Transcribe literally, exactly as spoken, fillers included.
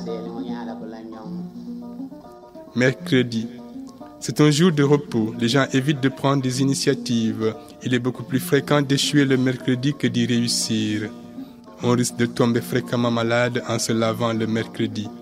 Mercredi. C'est un jour de repos. Les gens évitent de prendre des initiatives. Il est beaucoup plus fréquent d'échouer le mercredi que d'y réussir. On risque de tomber fréquemment malade en se lavant le mercredi.